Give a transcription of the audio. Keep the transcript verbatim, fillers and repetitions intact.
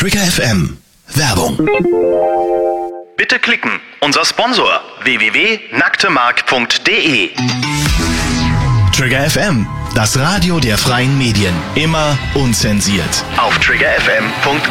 Trigger F M. Werbung. Bitte klicken. Unser Sponsor w w w punkt nacktemark punkt d e. Trigger F M, das Radio der freien Medien. Immer unzensiert. Auf trigger f m punkt